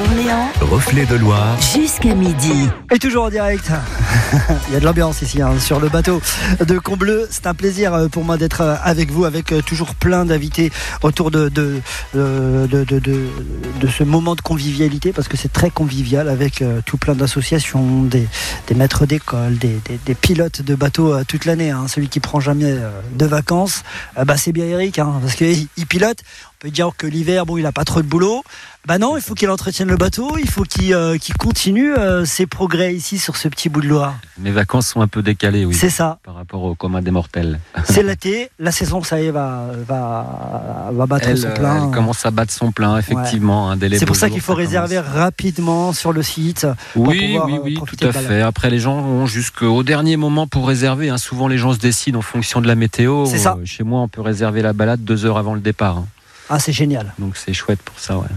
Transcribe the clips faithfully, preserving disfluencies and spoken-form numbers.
Orléans, Reflet de Loire, jusqu'à midi. Et toujours en direct. Il y a de l'ambiance ici hein, sur le bateau de Combleu. C'est un plaisir pour moi d'être avec vous, avec toujours plein d'invités autour de, de, de, de, de, de, de ce moment de convivialité, parce que c'est très convivial avec tout plein d'associations, des, des maîtres d'école, des, des, des pilotes de bateaux toute l'année. Hein. Celui qui prend jamais de vacances, bah, c'est bien Eric, hein, parce qu'il il pilote. On peut dire que l'hiver, bon, il n'a pas trop de boulot. Bah non, il faut qu'il entretienne le bateau, il faut qu'il, euh, qu'il continue euh, ses progrès ici sur ce petit bout de Loire. Mes vacances sont un peu décalées, oui. C'est ça. Par rapport au commun des mortels. C'est l'été, la saison, ça y est, va, va, va battre elle, son plein. Elle commence à battre son plein, effectivement. Ouais. Un délai c'est pour ça qu'il faut ça réserver commence. rapidement sur le site. Oui, pour oui, oui, tout à fait. fait. Après, les gens ont jusqu'au dernier moment pour réserver. Hein. Souvent, les gens se décident en fonction de la météo. C'est ça. Euh, chez moi, on peut réserver la balade deux heures avant le départ. Hein. Ah, c'est génial. Donc c'est chouette pour ça, ouais.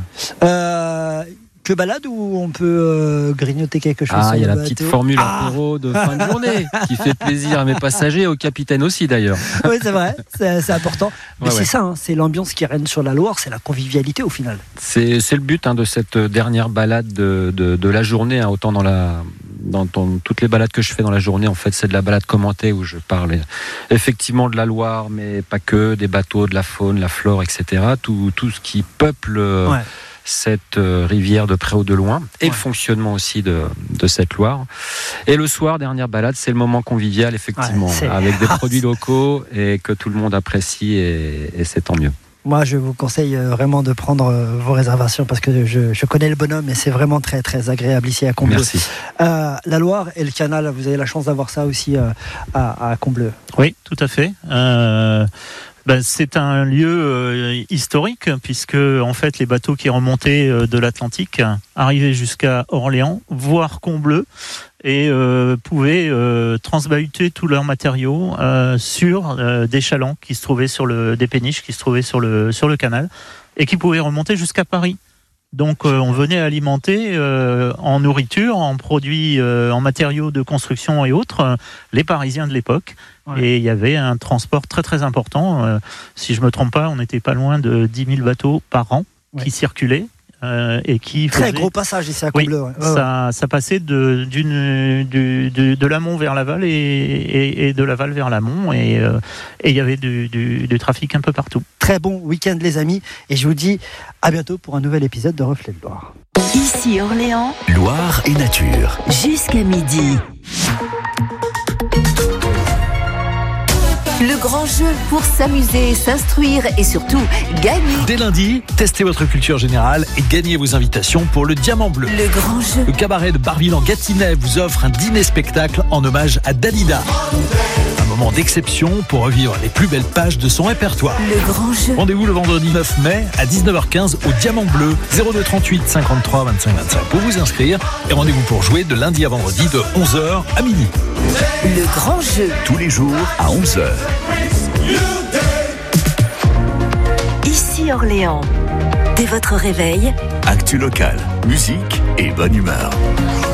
Euh, que balade ou on peut euh, grignoter quelque chose? Ah, il y a la bateau. petite formule ah apéro de fin de journée qui fait plaisir à mes passagers et au capitaine aussi d'ailleurs. Oui, c'est vrai, c'est, c'est important. Mais ouais, c'est ouais. ça, hein, c'est l'ambiance qui règne sur la Loire, c'est la convivialité au final. C'est, c'est le but hein, de cette dernière balade de, de, de la journée, hein, autant dans la... Dans, dans toutes les balades que je fais dans la journée, en fait, c'est de la balade commentée où je parle effectivement de la Loire, mais pas que, des bateaux, de la faune, la flore, et cetera. Tout, tout ce qui peuple ouais. cette euh, rivière de près ou de loin, et ouais. le fonctionnement aussi de, de cette Loire. Et le soir, dernière balade, c'est le moment convivial, effectivement, ouais, avec des produits locaux et que tout le monde apprécie, et, et c'est tant mieux. Moi, je vous conseille vraiment de prendre vos réservations parce que je, je connais le bonhomme et c'est vraiment très très agréable ici à Combleu. Merci. Euh, la Loire et le canal, vous avez la chance d'avoir ça aussi euh, à, à Combleu. Oui, tout à fait. Euh... Ben, c'est un lieu euh, historique puisque en fait les bateaux qui remontaient euh, de l'Atlantique arrivaient jusqu'à Orléans, voire Combleu, et euh, pouvaient euh, transbahuter tous leurs matériaux euh, sur euh, des chalands qui se trouvaient sur le, des péniches qui se trouvaient sur le sur le canal et qui pouvaient remonter jusqu'à Paris. Donc euh, on venait alimenter euh, en nourriture, en produits, euh, en matériaux de construction et autres, euh, les Parisiens de l'époque. Ouais. Et il y avait un transport très très important. Euh, si je me trompe pas, on n'était pas loin de dix mille bateaux par an ouais. qui circulaient. Euh, et qui très faisait... gros passage ici à Combleu. Oui, ouais. ça, ça passait de, d'une, du, du, de l'amont vers l'aval et, et, et de l'aval vers l'amont et euh, et il y avait du, du, du trafic un peu partout. Très bon week-end les amis et je vous dis à bientôt pour un nouvel épisode de Reflet de Loire. Ici Orléans, Loire et nature. Jusqu'à midi. Le grand jeu pour s'amuser, s'instruire et surtout gagner. Dès lundi, testez votre culture générale et gagnez vos invitations pour le Diamant Bleu. Le grand jeu. Le cabaret de Barville-en-Gâtinais vous offre un dîner-spectacle en hommage à Dalida. Un moment d'exception pour revivre les plus belles pages de son répertoire. Le grand jeu. Rendez-vous le vendredi neuf mai à dix-neuf heures quinze au Diamant Bleu, zéro deux trente-huit cinquante-trois vingt-cinq vingt-cinq pour vous inscrire et rendez-vous pour jouer de lundi à vendredi de onze heures à midi. Le grand jeu. Tous les jours à onze heures. Ici Orléans. Dès votre réveil, actu local, musique et bonne humeur.